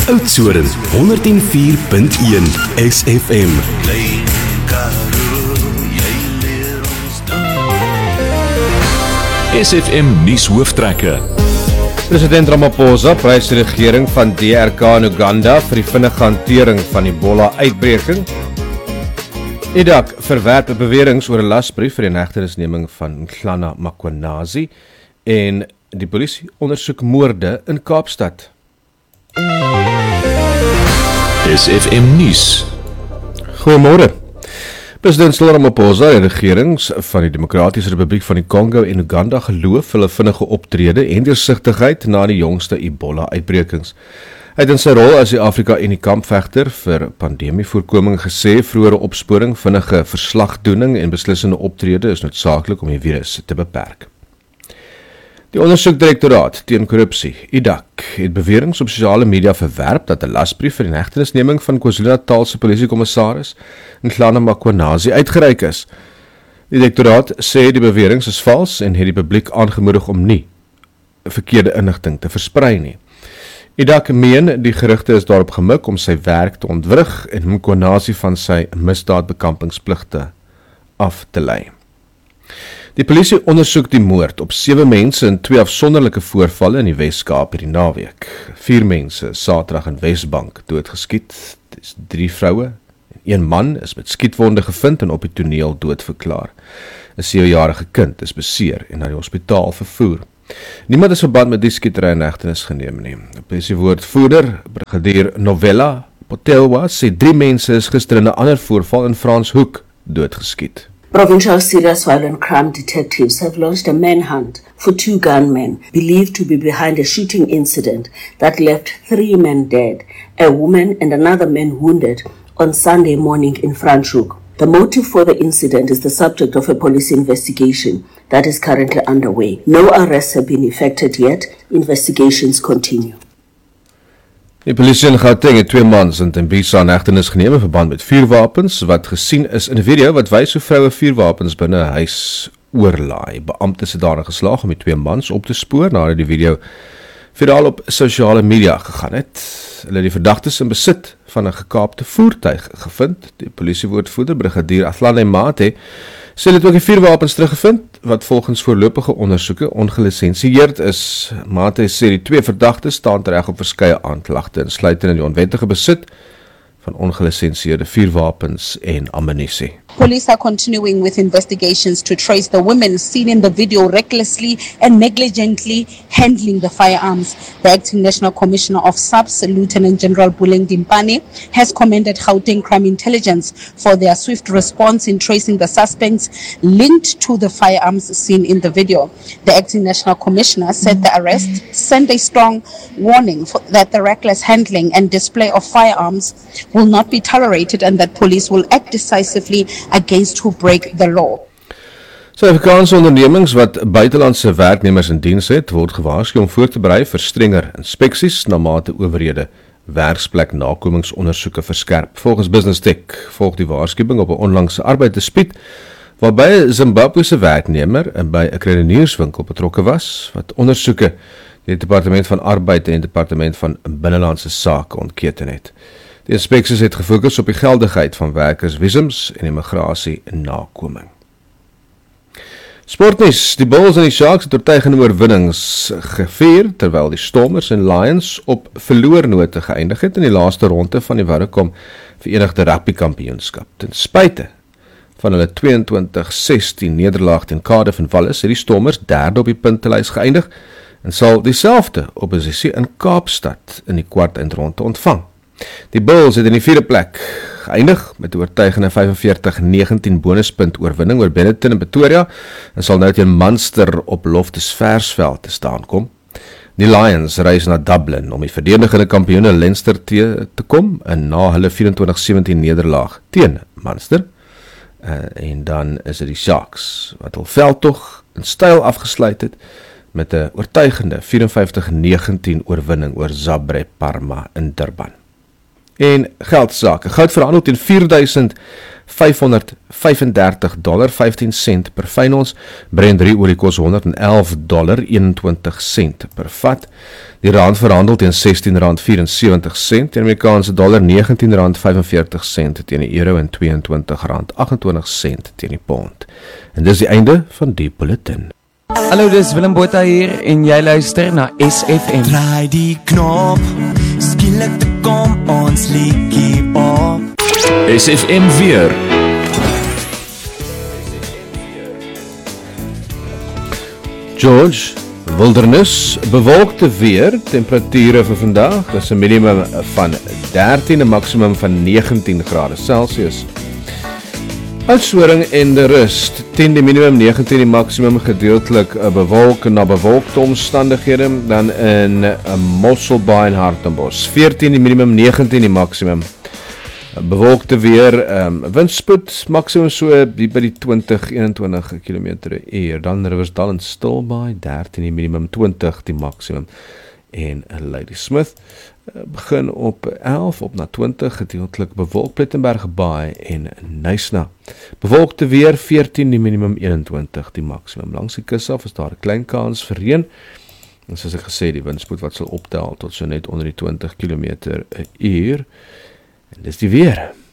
Oudtshoorn 104.1 SFM. SFM nuus hooftrekke. President Ramaphosa prys die regering van DRK in Uganda vir die vinnige hantering van Ebola-uitbreking. IDAC verwerp beweringe oor 'n lasbrief vir die inhegtenisneming van Nhlana Makwanasi en die polisie ondersoek moorde in Kaapstad. SFM nuus. Goeiemôre. President Cyril Ramaphosa en regerings van die Demokratiese Republiek van die Kongo en Uganda geloof hulle vinnige optrede en deursigtigheid na die jongste Ebola-uitbrekings. Hy het in sy rol as die Afrika-Unie kampvegter vir pandemievoorkoming gesê vroeëre opsporing, vinnige verslagdoening en beslissende optrede is noodsaaklik om die virus te beperk. Die ondersoekdirektoraat teen korrupsie, IDAC, het beweringe op sosiale media verwerp dat 'n lasbrief vir die inhegtenisneming van KwaZulu-Natal se polisiekommissaris Nhlana Makwanasi uitgereik is. Die direktoraat sê die beweringe is vals en het die publiek aangemoedig om nie verkeerde inligting te versprei nie. IDAC meen die gerugte is daarop gemik om sy werk te ontwrig en Makwanasi van sy misdaadbekampingspligte af te lei. Die polisie ondersoek die moord op 7 mense in 2 afsonderlike voorvalle in die Wes-Kaap hierdie naweek. 4 mense Saterdag in Wesbank doodgeskiet. Dis 3 vroue en 1 man is met skietwonde gevind en op die toneel doodverklaar. 'n 7-jarige kind is beseer en na die hospitaal vervoer. Niemand is verband met die skietery in hegtenis geneem nie. Die polisiewoordvoerder, Brigadier Novella Potelwa, sê 3 mense is gister in 'n ander voorval in Franshoek doodgeskiet. Provincial Serious Violent Crime Detectives have launched a manhunt for 2 gunmen believed to be behind a shooting incident that left 3 men dead, a woman and another man wounded on Sunday morning in Franschhoek. The motive for the incident is the subject of a police investigation that is currently underway. No arrests have been effected yet. Investigations continue. Die polisie in Gauteng het 2 mans in Tembisa in hegtenis geneem in verband met vuurwapens wat gesien is in 'n video wat wys hoe vroue vuurwapens binne 'n huis oorlaai. Beamptes het daarin geslaag om die 2 mans op te spoor nadat die video viraal op sosiale media gegaan het. Hulle het die verdagtes in besit van 'n gekaapte voertuig gevind. Die polisiewoordvoerder Brigadier Athlane Mate sê hulle het ook die vuurwapens teruggevind wat volgens voorlopige ondersoeke ongelisensieerd is. Mate sê die 2 verdagtes staan tereg op verskeie aanklagte insluitend in die onwettige besit van ongelisensieerde vuurwapens en ammunisie. Police are continuing with investigations to trace the women seen in the video recklessly and negligently handling the firearms. The acting National Commissioner of SAPS, Lieutenant General Buleng Dimpane, has commended Gauteng Crime Intelligence for their swift response in tracing the suspects linked to the firearms seen in the video. The acting National Commissioner said the arrest sent a strong warning that the reckless handling and display of firearms will not be tolerated and that police will act decisively against who break the law. Suid-Afrikaanse ondernemings wat buitelandse werknemers in diens het, word gewaarsku om voor te berei vir strenger inspeksies na mate owerhede werksplek nakomingsondersoeke verskerp. Volgens Business Tech volg die waarskuwing op 'n onlangse arbeidsdispuut waarby 'n Zimbabwese werknemer by 'n kredienierswinkel betrokke was wat ondersoeke die Departement van Arbeid en Departement van Binnelandse Sake ontketen het. Die inspeksies het gefokus op die geldigheid van werkersvisums en immigrasie nakoming. Sportnuus, die Bulls en die Sharks het oortuigende oorwinnings gevier, terwyl die Stormers en Lions op verloornote geëindig het in die laaste ronde van die Vodacom Verenigde Rugby Kampioenskap. Ten spyte van hulle 22-16 nederlaag teen Cardiff en Wallis, het die Stormers 3de op die puntelys geëindig en sal dieselfde opposisie in Kaapstad in die kwart-eindronde ontvang. Die Bulls het in die 4de plek geëindig met 'n oortuigende 45-19 bonuspunt oorwinning oor Benetton en Pretoria en sal nou teen Munster op Loftus-Versveld te staan kom. Die Lions reis na Dublin om die verdedigende kampioene Leinster te kom en na hulle 24-17 nederlaag teen Munster. En dan is dit die Sharks wat hul veldtog in styl afgesluit het met 'n oortuigende 54-19 oorwinning oor Zabre Parma in Durban. En geldsake. Goud verhandel teen $4,535.15 per fyn ons. Brent olie kos $111.21 per vat. Die rand verhandel teen R16.74, teen Amerikaanse dollar R19.45 teen die euro en R22.28 teen die pond. En dis die einde van die bulletin. Hallo, dis Willem Botha hier en jy luister na SFM. Draai die knop, skielik te kom ons liedjie op. SFM weer. George, wildernis, bewolkte weer, temperature vir vandag, dis 'n minimum van 13 en maksimum van 19 grade Celsius. Oudtshoorn en de Rust, 10 die minimum, 19 die maksimum, gedeeltelik bewolk na bewolkte omstandighede, dan in Mosselbaai en Hartenbos, 14 die minimum, 19 die maksimum. Bewolkte weer, windspoed, maksimum so by die 20-21 km/h, dan Riversdal en Stilbaai, 13 die minimum, 20 die maksimum, en Ladysmith begin op 11 op na 20, gedeeltelik bewolk, Plettenberg Baai en Knysna. Bewolkte weer, 14 die minimum, 21 die maksimum. Langs die kus af is daar 'n klein kans vir reën, en soos ek gesê, die windspoed wat sal optel tot so net onder die 20 km/h, en dis die weer.